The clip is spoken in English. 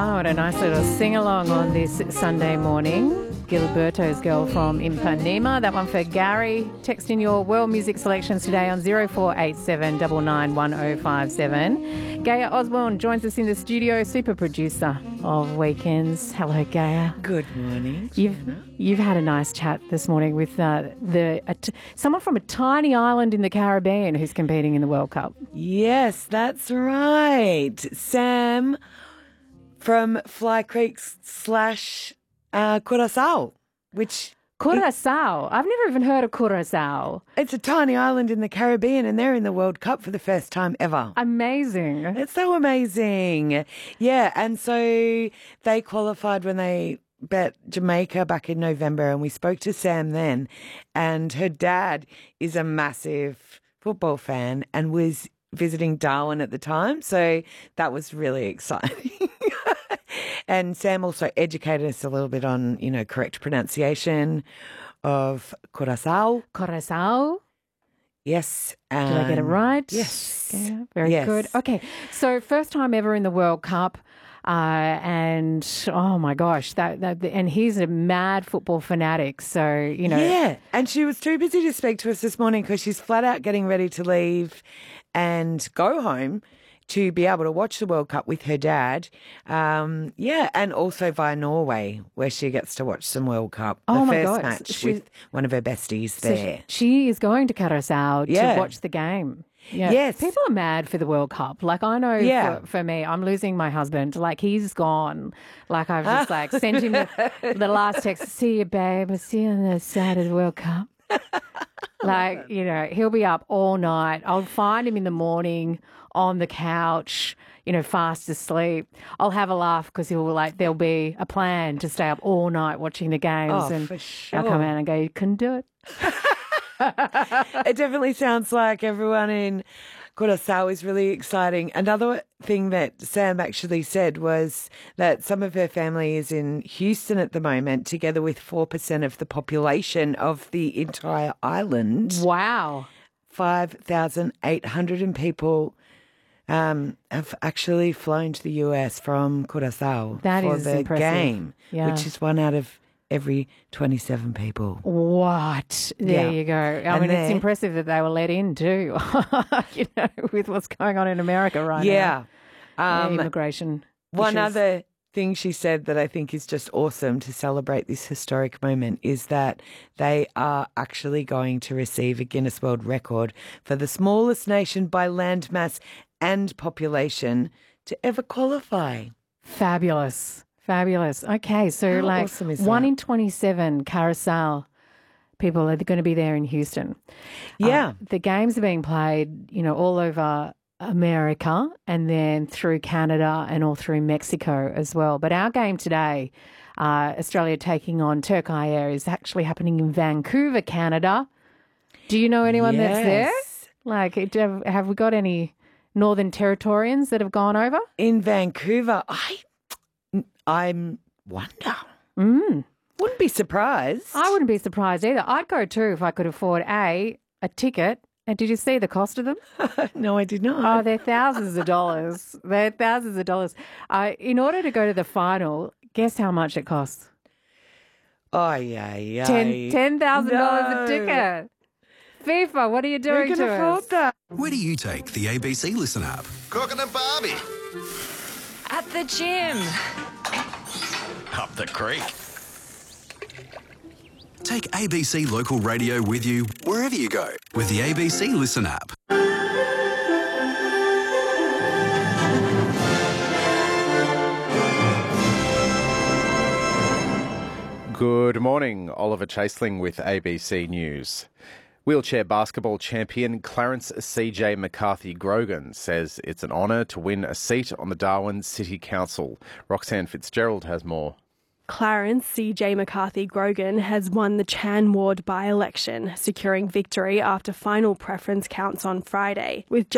what a nice little sing-along on this Sunday morning. Gilberto's Girl from Ipanema. That one for Gary. Text in your world music selections today on 0487 991057. Gaia Osborne joins us in the studio, super producer of Weekends. Hello, Gaia. Good morning. You've had a nice chat this morning with someone from a tiny island in the Caribbean who's competing in the World Cup. Yes, that's right. Sam from Fly Creek / Curaçao, which... Curaçao. I've never even heard of Curaçao. It's a tiny island in the Caribbean and they're in the World Cup for the first time ever. Amazing. It's so amazing. Yeah, and so they qualified when they bet Jamaica back in November, and we spoke to Sam then, and her dad is a massive football fan and was visiting Darwin at the time, so that was really exciting. And Sam also educated us a little bit on, correct pronunciation of Curaçao. Curaçao. Yes. Did I get it right? Yes. Yeah, very good. Okay, so first time ever in the World Cup. And oh my gosh, and he's a mad football fanatic. So, Yeah, and she was too busy to speak to us this morning because she's flat out getting ready to leave and go home to be able to watch the World Cup with her dad. And also via Norway, where she gets to watch some World Cup. Oh, the my first God. match with one of her besties there. She is going to Curaçao to watch the game. Yeah. Yes. People are mad for the World Cup. Like, I know for me, I'm losing my husband. Like, he's gone. Like, I've just sent him the last text, see you, babe. I'll see you on the side of the World Cup. Like, he'll be up all night. I'll find him in the morning on the couch, fast asleep. I'll have a laugh because there'll be a plan to stay up all night watching the games. Oh, and for sure. I'll come out and go, you couldn't do it. It definitely sounds like everyone in Curaçao is really exciting. Another thing that Sam actually said was that some of her family is in Houston at the moment, together with 4% of the population of the entire island. Wow. 5,800 people have actually flown to the US from Curaçao for the impressive. game, Yeah. which is one out of every 27 people. What? There you go. I mean, it's impressive that they were let in too, with what's going on in America right now. Yeah. Immigration. One other thing she said that I think is just awesome to celebrate this historic moment is that they are actually going to receive a Guinness World Record for the smallest nation by landmass and population to ever qualify. Fabulous. Okay, so How awesome is 1 that? in 27 Curaçao people are going to be there in Houston. Yeah. The games are being played, all over America and then through Canada and all through Mexico as well. But our game today, Australia taking on Turkey Air, is actually happening in Vancouver, Canada. Do you know anyone that's there? Like, have we got any Northern Territorians that have gone over? In Vancouver, I wonder. Wouldn't be surprised. I wouldn't be surprised either. I'd go too if I could afford a ticket. And did you see the cost of them? No, I did not. Oh, they're thousands of dollars. In order to go to the final, guess how much it costs? Oh, yeah. $10,000 a ticket. FIFA, what are you doing Who can afford that? Where do you take the ABC Listen app? Cooking and Barbie. At the gym. Up the creek. Take ABC Local Radio with you wherever you go with the ABC Listen app. Good morning, Oliver Chaseling with ABC News. Wheelchair basketball champion Clarence C.J. McCarthy Grogan says it's an honour to win a seat on the Darwin City Council. Roxanne Fitzgerald has more. Clarence C.J. McCarthy Grogan has won the Chan Ward by-election, securing victory after final preference counts on Friday. With